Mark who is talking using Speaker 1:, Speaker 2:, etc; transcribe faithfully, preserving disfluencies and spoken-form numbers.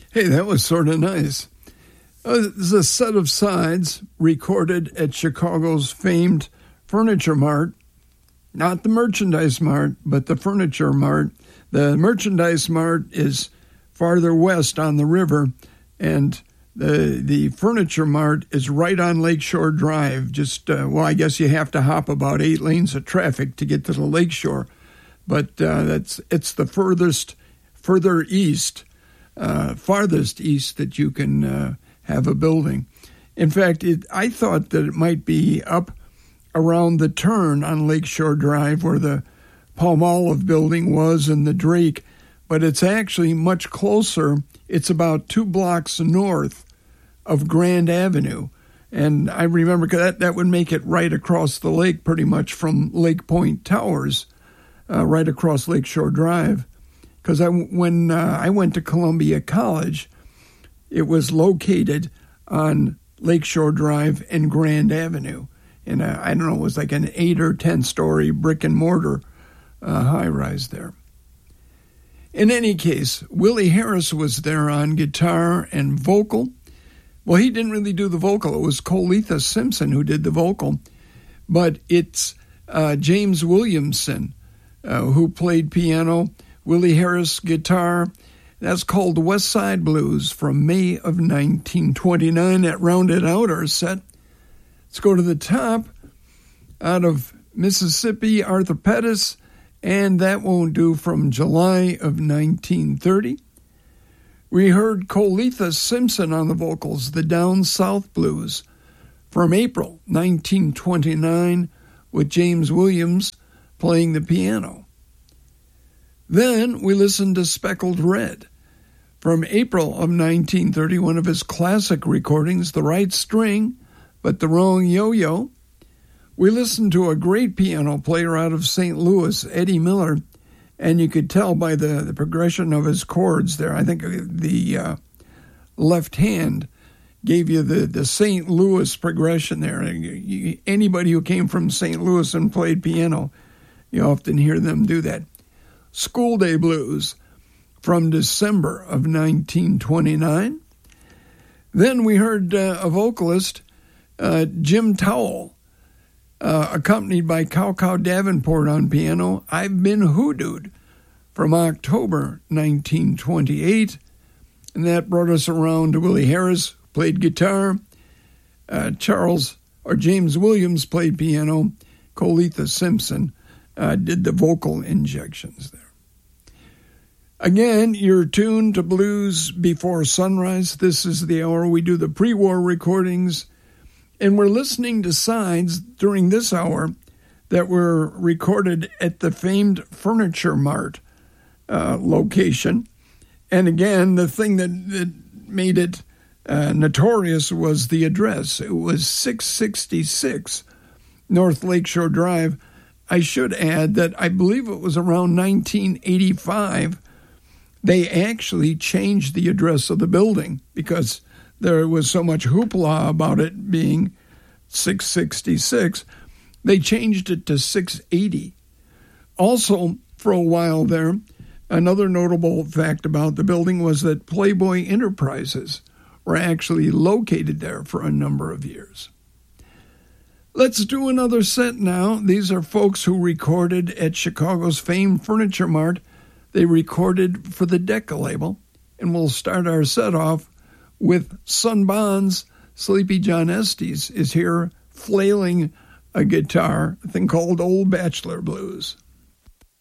Speaker 1: Hey, that was sort of nice. Uh, this is a set of sides recorded at Chicago's famed Furniture Mart. Not the Merchandise Mart, but the Furniture Mart. The Merchandise Mart is farther west on the river, and the the Furniture Mart is right on Lakeshore Drive. Just, uh, well, I guess you have to hop about eight lanes of traffic to get to the lakeshore. But uh, that's it's the furthest, further east, uh, farthest east that you can uh, have a building. In fact, it, I thought that it might be up around the turn on Lakeshore Drive where the Palmolive building was and the Drake, but it's actually much closer. It's about two blocks north of Grand Avenue. And I remember that that would make it right across the lake pretty much from Lake Point Towers, uh, right across Lakeshore Drive. Because I, when uh, I went to Columbia College, it was located on Lakeshore Drive and Grand Avenue. And uh, I don't know, it was like an eight or ten story brick and mortar uh, high rise there. In any case, Willie Harris was there on guitar and vocal. Well, he didn't really do the vocal. It was Coletha Simpson who did the vocal. But it's uh, James Williamson uh, who played piano, Willie Harris guitar. That's called West Side Blues from May of nineteen twenty-nine. That rounded out our set. Let's go to the top. Out of Mississippi, Arthur Pettis, and That Won't Do from July of nineteen thirty. We heard Coletha Simpson on the vocals, the Down South Blues, from April nineteen twenty-nine, with James Williams playing the piano. Then we listened to Speckled Red, from April of nineteen thirty, one of his classic recordings, The Right String, but the Wrong Yo-Yo. We listened to a great piano player out of Saint Louis, Eddie Miller, and you could tell by the, the progression of his chords there. I think the uh, left hand gave you the, the Saint Louis progression there. Anybody who came from Saint Louis and played piano, you often hear them do that. School Day Blues from December of nineteen twenty-nine. Then we heard uh, a vocalist, uh, Jim Towell, Uh, accompanied by Cow Cow Davenport on piano, I've Been Hoodooed, from October nineteen twenty-eight. And that brought us around to Willie Harris, who played guitar. Uh, Charles, or James Williams played piano. Coletha Simpson uh, did the vocal injections there. Again, you're tuned to Blues Before Sunrise. This is the hour we do the pre-war recordings. And we're listening to sides during this hour that were recorded at the famed Furniture Mart uh, location. And again, the thing that, that made it uh, notorious was the address. It was six sixty-six North Lakeshore Drive. I should add that I believe it was around nineteen eighty-five they actually changed the address of the building because there was so much hoopla about it being six sixty-six. They changed it to six eighty. Also, for a while there, another notable fact about the building was that Playboy Enterprises were actually located there for a number of years. Let's do another set now. These are folks who recorded at Chicago's famed Furniture Mart. They recorded for the Decca label, and we'll start our set off with Son Bonds. Sleepy John Estes is here flailing a guitar, a thing called Old Bachelor Blues.